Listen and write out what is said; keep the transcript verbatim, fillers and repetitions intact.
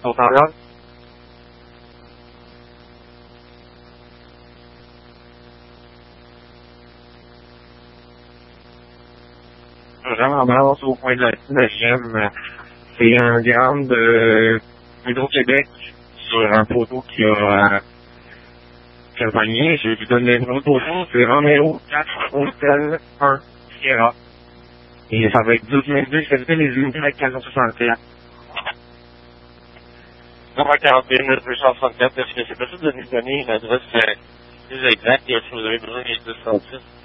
sont en l'air. Vraiment balance au point de la, la gemme. C'est un gramme de Hydro-Québec sur un poteau qui a, euh, qui a pogné. Je lui donne le numéro de poteau. C'est Romeo quatre Hôtel un Sierra. Et ça va être douze minutes. Je vais les unités avec quatre cent soixante-quatre. On va quarante et un minutes deux cent soixante-quatre. Est-ce que c'est possible de nous donner l'adresse plus exacte et est-ce que vous avez besoin des dix cent six?